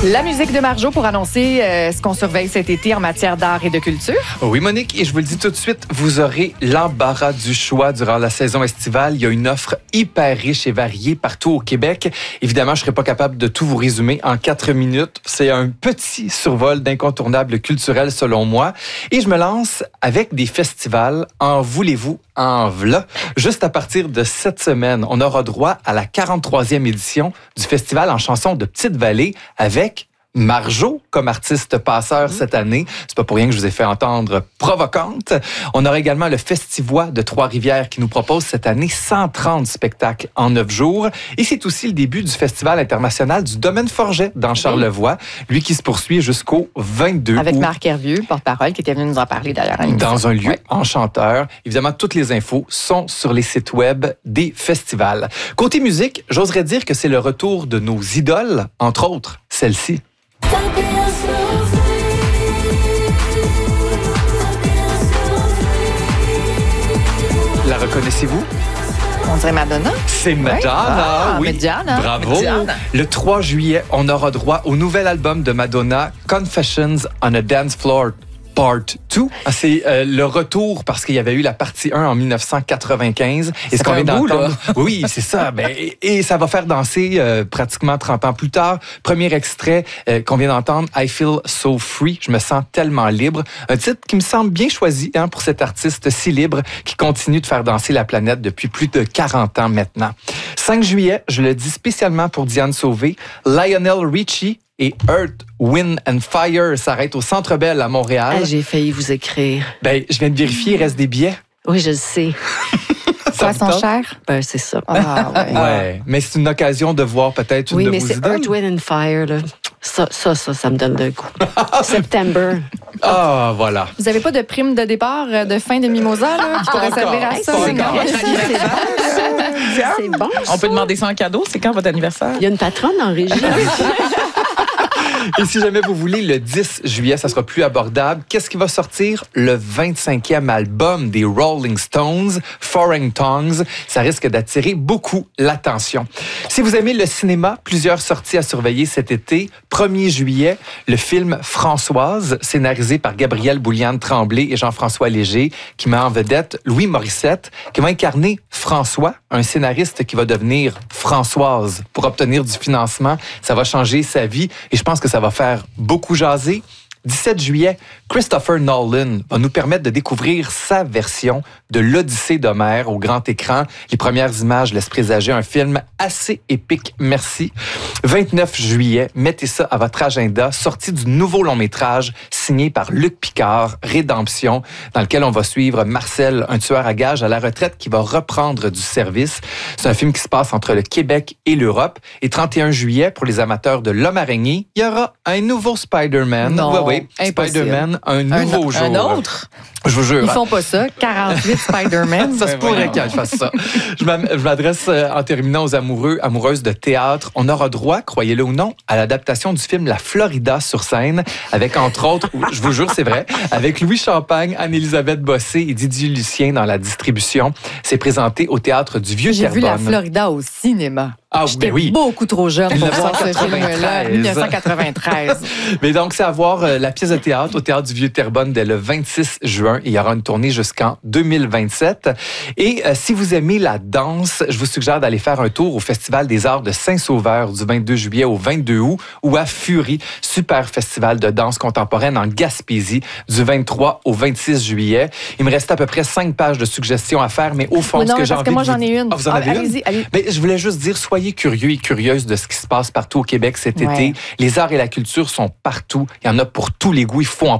La musique de Marjo pour annoncer ce qu'on surveille cet été en matière d'art et de culture. Oui, Monique, et je vous le dis tout de suite, vous aurez l'embarras du choix durant la saison estivale. Il y a une offre hyper riche et variée partout au Québec. Évidemment, je ne serai pas capable de tout vous résumer en 4 minutes. C'est un petit survol d'incontournables culturels selon moi. Et je me lance avec des festivals. En voulez-vous, en v'là. Juste à partir de cette semaine, on aura droit à la 43e édition du festival en chansons de Petite-Vallée avec Marjo comme artiste passeur cette année. C'est pas pour rien que je vous ai fait entendre Provocante. On aura également le Festivois de Trois-Rivières qui nous propose cette année 130 spectacles en 9 jours. Et c'est aussi le début du Festival international du Domaine Forget dans Charlevoix. Lui qui se poursuit jusqu'au 22 Avec août. Marc Hervieux, porte-parole, qui était venu nous en parler d'ailleurs. Dans un lieu enchanteur. Évidemment, toutes les infos sont sur les sites web des festivals. Côté musique, j'oserais dire que c'est le retour de nos idoles, entre autres celle-ci. La reconnaissez-vous? On dirait Madonna. C'est Madonna, oui. Madonna. Bravo. Madonna. Le 3 juillet, on aura droit au nouvel album de Madonna, Confessions on a Dance Floor. Part 2. C'est le retour parce qu'il y avait eu la partie 1 en 1995. Et ce qu'on vient d'entendre. Oui, c'est ça. Et ça va faire danser pratiquement 30 ans plus tard. Premier extrait qu'on vient d'entendre, I Feel So Free. Je me sens tellement libre. Un titre qui me semble bien choisi pour cet artiste si libre qui continue de faire danser la planète depuis plus de 40 ans maintenant. 5 juillet, je le dis spécialement pour Diane Sauvé, Lionel Richie et Earth, Wind and Fire s'arrête au Centre Bell à Montréal. Ah, j'ai failli vous écrire. Je viens de vérifier, il reste des billets. Oui, je le sais. Ça sont chers? C'est ça. Ah, ouais. Ouais, mais c'est une occasion de voir peut-être une de vos idoles. Oui, mais c'est Earth, Wind and Fire, là. Ça me donne le goût. September. Ah, voilà. Vous n'avez pas de prime de départ de fin de mimosa là, qui pourrait servir à ça? C'est bon. On peut demander ça en cadeau. C'est quand votre anniversaire? Il y a une patronne en régie. Et si jamais vous voulez, le 10 juillet, ça sera plus abordable. Qu'est-ce qui va sortir? Le 25e album des Rolling Stones, Foreign Tongues. Ça risque d'attirer beaucoup l'attention. Si vous aimez le cinéma, plusieurs sorties à surveiller cet été. 1er juillet, le film Françoise, scénarisé par Gabrielle Bouliane-Tremblay et Jean-François Léger, qui met en vedette Louis Morissette, qui va incarner François, un scénariste qui va devenir Françoise pour obtenir du financement. Ça va changer sa vie et je pense que ça va faire beaucoup jaser. 17 juillet, Christopher Nolan va nous permettre de découvrir sa version de l'Odyssée d'Homère au grand écran. Les premières images laissent présager un film assez épique, merci. 29 juillet, mettez ça à votre agenda, sortie du nouveau long-métrage signé par Luc Picard, Rédemption, dans lequel on va suivre Marcel, un tueur à gages à la retraite qui va reprendre du service. C'est un film qui se passe entre le Québec et l'Europe. Et 31 juillet, pour les amateurs de l'homme-araignée, il y aura un nouveau Spider-Man. Non. Oui, Spider-Man, un nouveau jour. Un autre? Je vous jure. Ils font pas ça. 48 Spider-Man. Ça se pourrait qu'ils fassent ça. Je m'adresse en terminant aux amoureuses de théâtre. On aura droit, croyez-le ou non, à l'adaptation du film La Florida sur scène, avec entre autres, je vous jure, c'est vrai, avec Louis Champagne, Anne-Élisabeth Bossé et Didier Lucien dans la distribution. C'est présenté au Théâtre du Vieux-Terrebonne. J'ai vu La Florida au cinéma. Ah, j'étais oui. beaucoup trop jeune pour voir ce film-là, 1993. Mais donc, c'est à voir la pièce de théâtre au Théâtre du Vieux-Terrebonne dès le 26 juin. Il y aura une tournée jusqu'en 2027. Et si vous aimez la danse, je vous suggère d'aller faire un tour au Festival des Arts de Saint-Sauveur du 22 juillet au 22 août ou à Fury, super festival de danse contemporaine en Gaspésie du 23 au 26 juillet. Il me reste à peu près 5 pages de suggestions à faire, mais au fond, non, ce que j'ai envie de moi, j'en ai une. Ah, vous en avez une? Allez. Mais je voulais juste dire, soyez curieux et curieuses de ce qui se passe partout au Québec cet été. Les arts et la culture sont partout. Il y en a pour tous les goûts. Il faut en